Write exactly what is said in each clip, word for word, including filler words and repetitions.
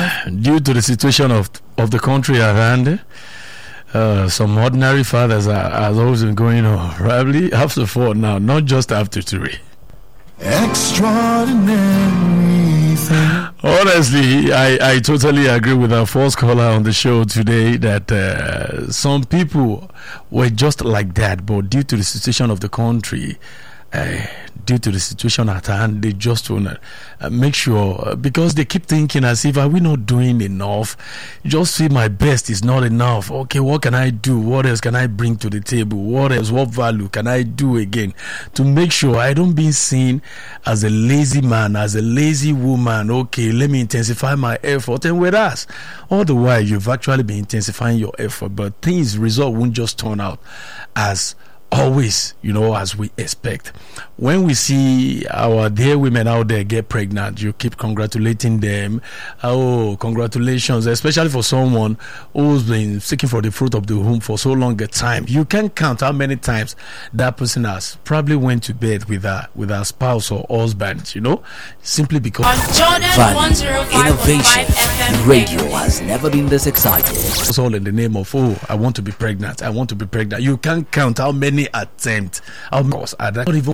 Due to the situation of of the country at hand, uh, some ordinary fathers are, are always been going on. Probably after four now, not just after three. Extraordinary thing. Honestly, I, I totally agree with our first caller on the show today that uh, some people were just like that, but due to the situation of the country, uh, due to the situation at hand, they just want to uh, make sure, uh, because they keep thinking as if, are we not doing enough? Just see my best is not enough. Okay, what can I do? What else can I bring to the table? What else, what value can I do again to make sure I don't be seen as a lazy man, as a lazy woman? Okay, let me intensify my effort. And whereas all the while you've actually been intensifying your effort, but things, result won't just turn out as always, you know, as we expect. When we see our dear women out there get pregnant, you keep congratulating them. Oh, congratulations, especially for someone who's been seeking for the fruit of the womb for so long a time. You can't count how many times that person has probably went to bed with her with her spouse or husband, you know, simply because on Jordan one oh five point five F M radio has never been this excited. It's all in the name of, oh, I want to be pregnant. I want to be pregnant. You can't count how many attempt. Of course, I don't even.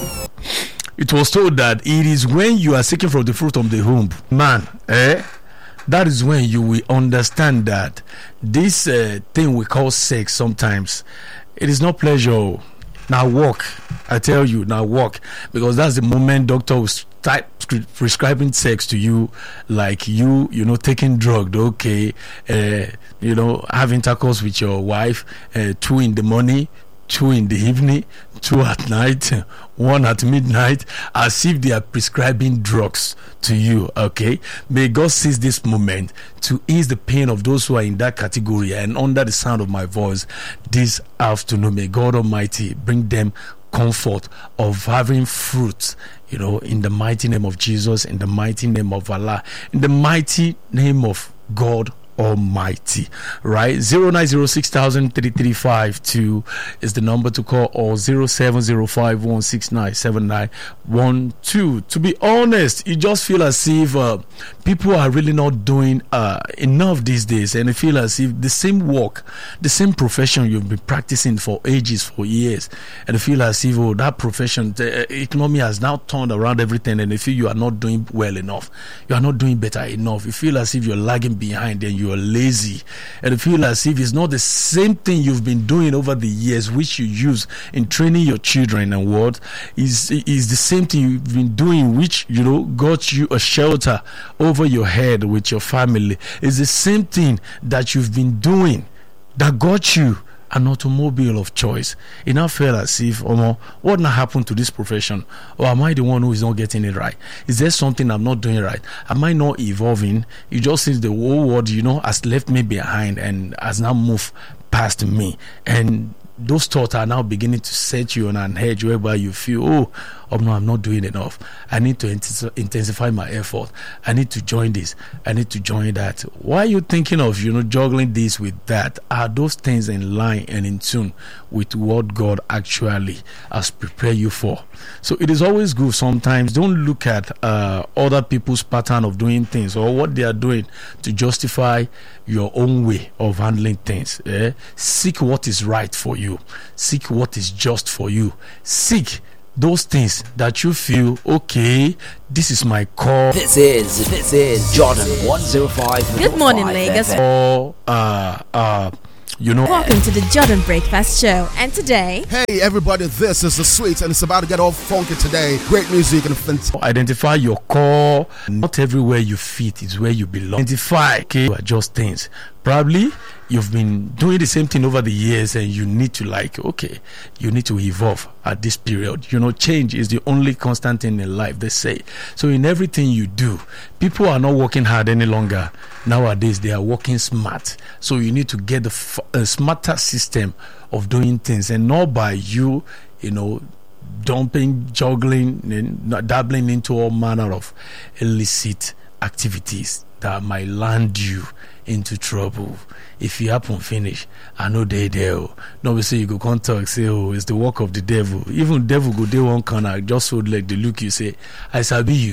It was told that it is when you are seeking for the fruit of the womb, man, eh? That is when you will understand that this uh, thing we call sex sometimes, it is not pleasure. Now walk, I tell you, now walk, because that's the moment doctor will start prescribing sex to you, like you, you know, taking drug. Okay, uh, you know, have intercourse with your wife, uh, two in the morning, two in the evening, two at night, one at midnight, as if they are prescribing drugs to you. Okay, may God seize this moment to ease the pain of those who are in that category and under the sound of my voice this afternoon. May God Almighty bring them comfort of having fruit, you know, in the mighty name of Jesus, in the mighty name of Allah, in the mighty name of God Almighty. Right? zero nine zero six thousand three three five two is the number to call, or zero seven zero five one six nine seven nine one two. To be honest, you just feel as if uh, people are really not doing uh, enough these days, and you feel as if the same work, the same profession you've been practicing for ages, for years, and you feel as if, oh, that profession, the economy has now turned around everything, and you feel you are not doing well enough, you are not doing better enough, you feel as if you're lagging behind and you are lazy, and you feel as if it's not the same thing you've been doing over the years, which you use in training your children, and what is is the same thing you've been doing, which, you know, got you a shelter over your head with your family. It's the same thing that you've been doing that got you an automobile of choice. It now felt as if, oh, what now happened to this profession? Or am I the one who is not getting it right? Is there something I'm not doing right? Am I not evolving? It just seems the whole world, you know, has left me behind and has now moved past me. And those thoughts are now beginning to set you on an edge whereby you feel, oh, oh no, I'm not doing enough. I need to intensify my effort. I need to join this. I need to join that. Why are you thinking of, you know, juggling this with that? Are those things in line and in tune with what God actually has prepared you for? So it is always good sometimes. Don't look at uh, other people's pattern of doing things or what they are doing to justify your own way of handling things. Eh? Seek what is right for you. Seek what is just for you. Seek those things that you feel, okay, this is my call. This is this is Jordan one oh five. Good morning, Lagos. Or uh uh you know, welcome to the Jordan Breakfast Show, and today, hey everybody, this is The Sweets, and it's about to get all funky today. Great music and fantastic. Identify your core. Not everywhere you fit is where you belong. Identify, okay, adjust things. Probably you've been doing the same thing over the years, and you need to, like, okay, you need to evolve at this period. You know, change is the only constant thing in life, they say. So in everything you do, people are not working hard any longer. Nowadays they are working smart. So you need to get the f- a smarter system of doing things, and not by you, you know, dumping, juggling, and dabbling into all manner of illicit activities that might land you into trouble. If you happen finish, I know they there. No, we say you go contact, say, oh, it's the work of the devil. Even devil go there one corner, just so like the look you say, I sabi you.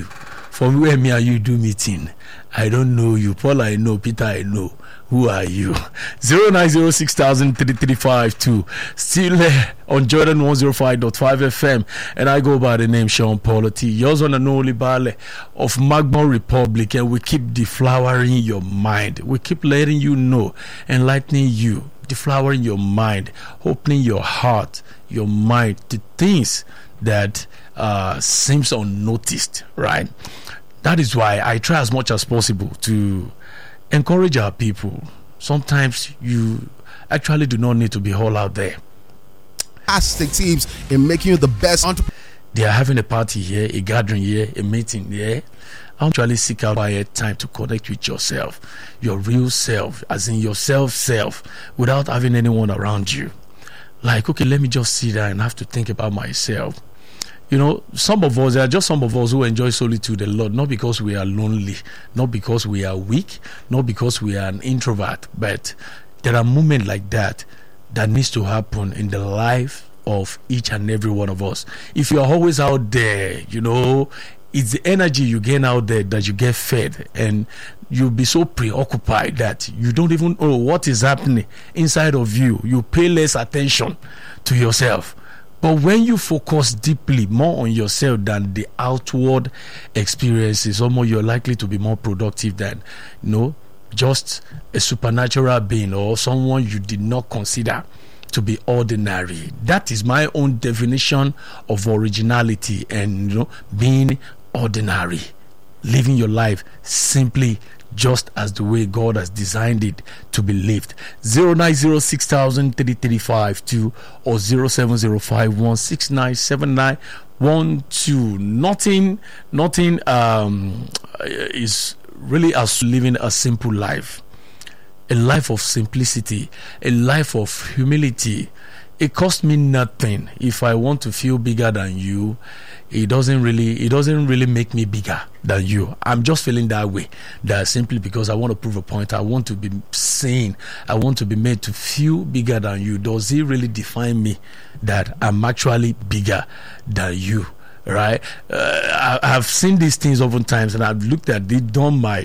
from where me and you do meeting. I don't know you. Paul, I know. Peter, I know. Who are you? zero nine zero six thousand three three five two. Still uh, on Jordan one oh five point five F M. And I go by the name Sean Polity. Yours on the Noli Bale of Magma Republic. And we keep deflowering your mind. We keep letting you know, enlightening you, deflowering your mind, opening your heart, your mind to things that uh, seems unnoticed, right? That is why I try as much as possible to encourage our people. Sometimes you actually do not need to be all out there. Fantastic teams in making you the best entrepreneur. They are having a party here, a gathering here, a meeting here. Actually seek out quiet time to connect with yourself, your real self, as in yourself self, without having anyone around you. Like, okay, let me just sit there and have to think about myself. You know, some of us, there are just some of us who enjoy solitude a lot, not because we are lonely, not because we are weak, not because we are an introvert, but there are moments like that that needs to happen in the life of each and every one of us. If you are always out there, you know, it's the energy you gain out there that you get fed, and you'll be so preoccupied that you don't even know what is happening inside of you. You pay less attention to yourself. But when you focus deeply more on yourself than the outward experiences, almost you're likely to be more productive than, you know, just a supernatural being or someone you did not consider to be ordinary. That is my own definition of originality and, you know, being ordinary, living your life simply just as the way God has designed it to be lived. zero nine zero six thousand three three five two or zero seven zero five one six nine seven nine one two. Nothing, nothing um, is really as living a simple life, a life of simplicity, a life of humility. It costs me nothing if I want to feel bigger than you. It doesn't really, it doesn't really make me bigger than you. I'm just feeling that way. That simply because I want to prove a point. I want to be seen. I want to be made to feel bigger than you. Does it really define me that I'm actually bigger than you? Right? Uh, I, I've seen these things oftentimes, and I've looked at it, done my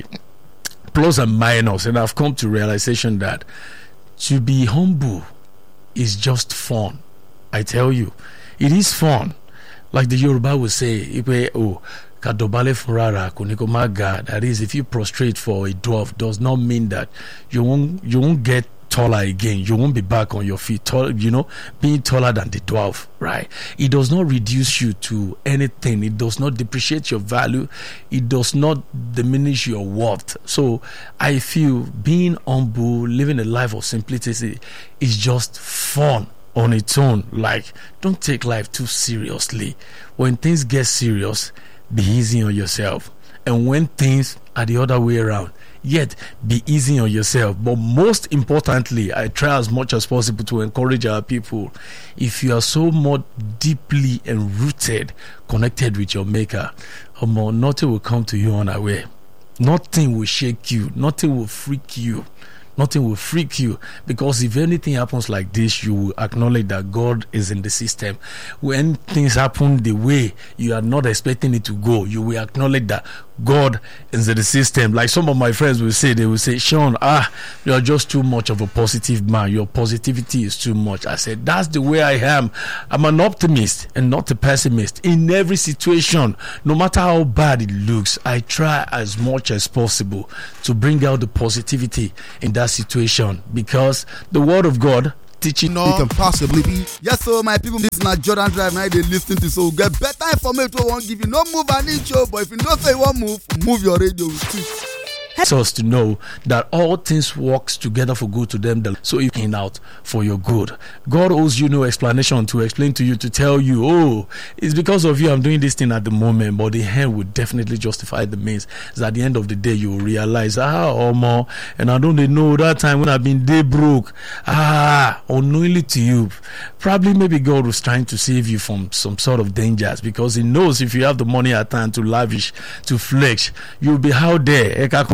plus and minus, and I've come to realization that to be humble is just fun. I tell you, it is fun. Like the Yoruba will say, oh, kadobale furara kunikomaga. That is, if you prostrate for a dwarf, does not mean that you won't you won't get taller again. You won't be back on your feet, tall, you know, being taller than the dwarf, right? It does not reduce you to anything. It does not depreciate your value. It does not diminish your worth. So I feel being humble, living a life of simplicity is just fun on its own. Like, don't take life too seriously. When things get serious, be easy on yourself. And when things are the other way around, yet be easy on yourself. But most importantly, I try as much as possible to encourage our people. If you are so more deeply and rooted, connected with your maker, more, nothing will come to you unaware. Nothing will shake you. Nothing will freak you. Nothing will freak you, because if anything happens like this, you will acknowledge that God is in the system. When things happen the way you are not expecting it to go, you will acknowledge that God is in the system. Like some of my friends will say, they will say, Sean, ah, you are just too much of a positive man. Your positivity is too much. I said, that's the way I am. I'm an optimist and not a pessimist. In every situation, no matter how bad it looks, I try as much as possible to bring out the positivity in that situation, because the word of God teaching no, it can possibly be. Yes, so my people, this is not Jordan Drive. Now they listen to, so get better information. Won't give you no move an inch, but if you don't say one move, move your radio too. Helps us to know that all things works together for good to them that so you can out for your good. God owes you no explanation to explain to you, to tell you, oh, it's because of you I'm doing this thing at the moment, but the end will definitely justify the means. So at the end of the day you will realize, ah, oh more, and I don't know that time when I've been day broke, ah, unknowingly to you, probably maybe God was trying to save you from some sort of dangers, because he knows if you have the money at hand to lavish, to flex, you'll be out there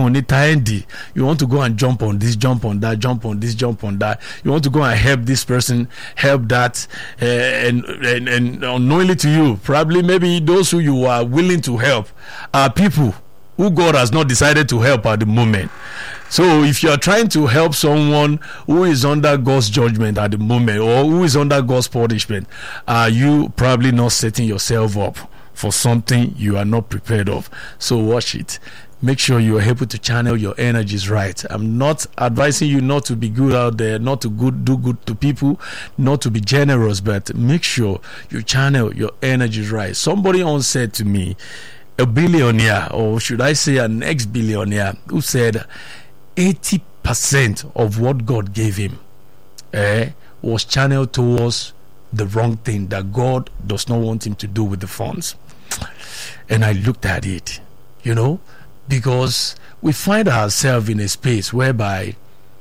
Onitaendi. You want to go and jump on this, jump on that, jump on this, jump on that. You want to go and help this person, help that, uh, and, and and unknowingly to you, probably maybe those who you are willing to help are people who God has not decided to help at the moment. So if you are trying to help someone who is under God's judgment at the moment, or who is under God's punishment, are you probably not setting yourself up for something you are not prepared of? So watch it. Make sure you are able to channel your energies right. I'm not advising you not to be good out there, not to good, do good to people, not to be generous, but make sure you channel your energies right. Somebody once said to me, a billionaire, or should I say an ex-billionaire, who said eighty percent of what God gave him eh, was channeled towards the wrong thing that God does not want him to do with the funds. And I looked at it, you know, because we find ourselves in a space whereby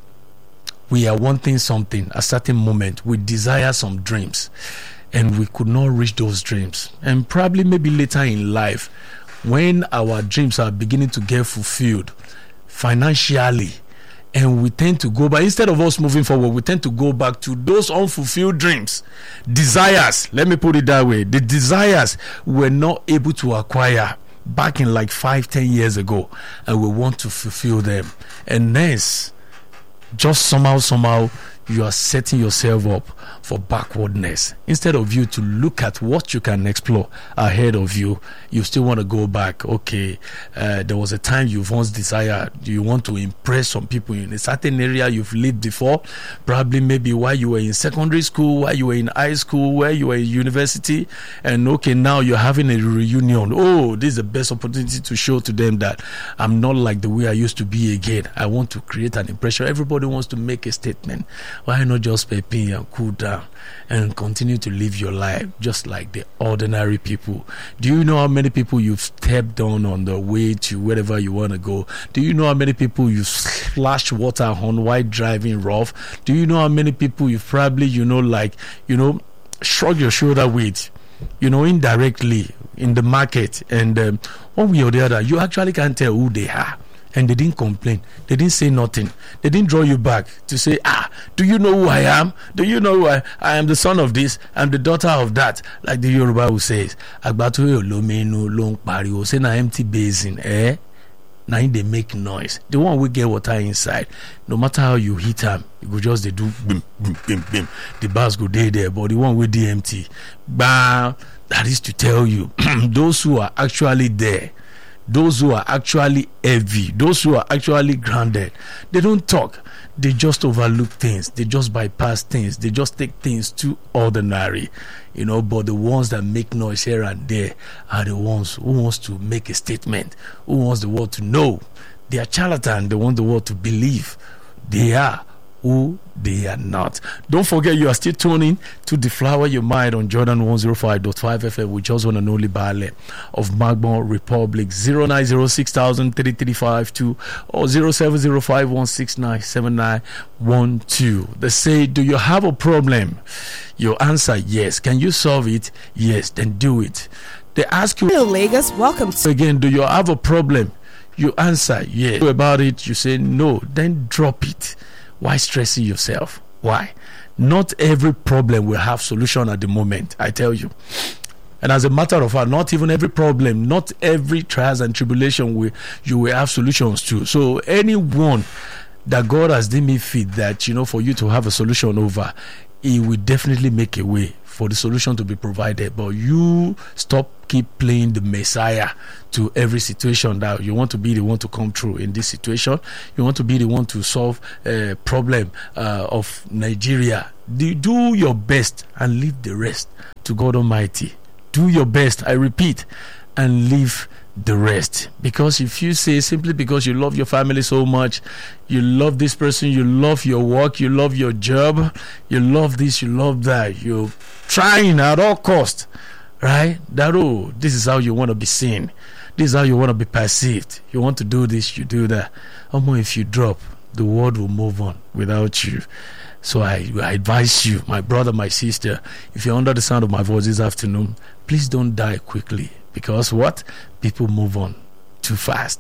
we are wanting something at a certain moment, we desire some dreams, and we could not reach those dreams. And probably maybe later in life, when our dreams are beginning to get fulfilled financially, and we tend to go back, instead of us moving forward, we tend to go back to those unfulfilled dreams, desires, let me put it that way, the desires we're not able to acquire back in like five, ten years ago, and we want to fulfill them. And this, just somehow, somehow, you are setting yourself up for backwardness. Instead of you to look at what you can explore ahead of you, you still want to go back. Okay, uh, there was a time you've once desired, you want to impress some people in a certain area you've lived before, probably maybe while you were in secondary school, while you were in high school, where you were in university, and okay, now you're having a reunion. Oh, this is the best opportunity to show to them that I'm not like the way I used to be again. I want to create an impression. Everybody wants to make a statement. Why not just pay pay and cool down and continue to live your life just like the ordinary people? Do you know how many people you've stepped on on the way to wherever you want to go? Do you know how many people you've splashed water on while driving rough? Do you know how many people you've probably, you know, like, you know, shrug your shoulder with, you know, indirectly in the market? And um, one way or the other, you actually can't tell who they are. And they didn't complain. They didn't say nothing. They didn't draw you back to say, ah, do you know who I am? Do you know who I, I am? The son of this. I'm the daughter of that. Like the Yoruba who says, Agbatoyo lomenu long pariwo. Say na empty basin, eh? Now they make noise. The one we get water inside, no matter how you hit them, you go just they do bim, bim, bim, bim. The bars go there, there. But the one with the empty, bah, that is to tell you, those who are actually there, those who are actually heavy, those who are actually grounded, they don't talk. They just overlook things. They just bypass things. They just take things too ordinary, you know. But the ones that make noise here and there are the ones who wants to make a statement, who wants the world to know. They are charlatan. They want the world to believe they are who they are not. Don't forget, you are still tuning to Deflower Your Mind on Jordan one oh five point five F M with just one and only Bale of Magbon Republic. Zero nine zero six thousand three three five two or zero seven zero five one six nine seven nine one two. They say, do you have a problem? Your answer, yes. Can you solve it? Yes. Then do it. They ask you, Hello Lagos, welcome to again, do you have a problem? You answer, yes. About it, you say no. Then drop it. Why stressing yourself? Why? Not every problem will have solution at the moment, I tell you. And as a matter of fact, not even every problem, not every trials and tribulation will you will have solutions to. So anyone that God has deemed me fit that, you know, for you to have a solution over, He will definitely make a way for the solution to be provided. But you stop keep playing the Messiah to every situation that you want to be the one to come through in this situation. You want to be the one to solve a problem uh, of Nigeria. Do, do your best and leave the rest to God Almighty. Do your best, I repeat, and leave the rest. Because if you say simply because you love your family so much, you love this person, you love your work, you love your job, you love this, you love that, you're trying at all cost, right? That, oh, this is how you want to be seen, this is how you want to be perceived, you want to do this, you do that. Almost if you drop, the world will move on without you. So I, I advise you, my brother, my sister, if you're under the sound of my voice this afternoon, please don't die quickly. Because what? People move on too fast.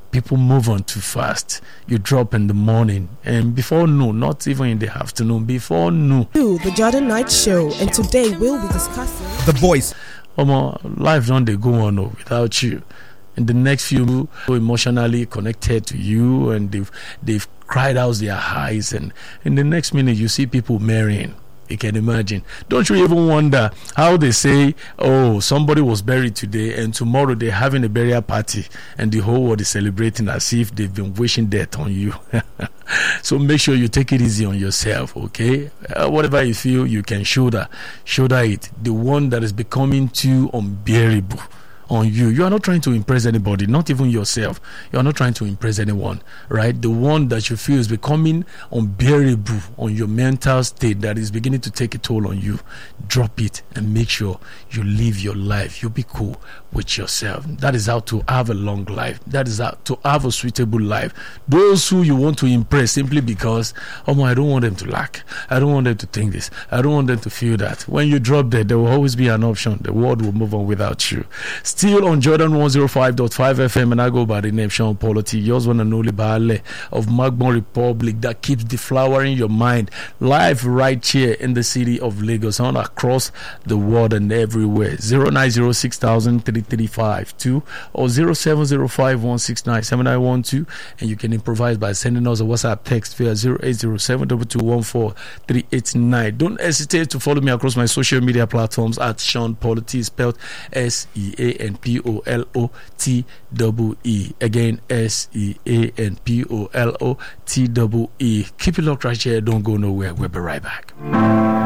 People move on too fast. You drop in the morning, and before noon, not even in the afternoon, before noon. To the Jordan Knight Show, and today we'll be discussing The Voice. Um, life don't they go on oh, without you. In the next few, emotionally connected to you, and they've they've cried out their highs, and in the next minute you see people marrying. You can imagine. Don't you even wonder how they say, oh, somebody was buried today and tomorrow they're having a burial party and the whole world is celebrating as if they've been wishing death on you. So make sure you take it easy on yourself, okay? Uh, whatever you feel, you can shoulder, shoulder it. The one that is becoming too unbearable on you. You are not trying to impress anybody, not even yourself. You are not trying to impress anyone, right? The one that you feel is becoming unbearable on your mental state, that is beginning to take a toll on you. Drop it and make sure you live your life. You be cool with yourself. That is how to have a long life. That is how to have a suitable life. Those who you want to impress simply because, oh my, I don't want them to lack. I don't want them to think this. I don't want them to feel that. When you drop that, there will always be an option. The world will move on without you. Still on Jordan one oh five point five F M, and I go by the name Sean Polity, yours one and only Baale of Magbon Republic, that keeps deflowering your mind. Live right here in the city of Lagos, on across the world and everywhere. zero nine zero six thousand three three five two or zero seven zero five one six nine seven nine one two, and you can improvise by sending us a WhatsApp text via zero eight zero seven two two one four three eight nine. Don't hesitate to follow me across my social media platforms at Sean Polity, spelled S E A N P O L O T E E. Again, S E A N P O L O T E E. Keep it locked right here. Don't go nowhere. We'll be right back.